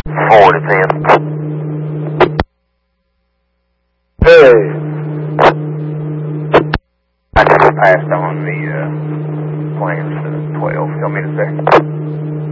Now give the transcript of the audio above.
4 to 10. Hey. I just passed on the plans to 12. You want me to say?